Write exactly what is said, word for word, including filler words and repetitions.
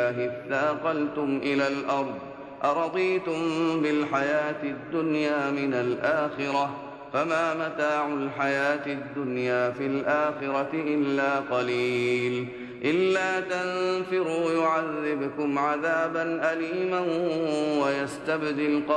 الله اثاقلتم إلى الأرض أرضيتم بالحياة الدنيا من الآخرة فما متاع الحياة الدنيا في الآخرة إلا قليل إلا تنفروا يعذبكم عذابا أليما ويستبدل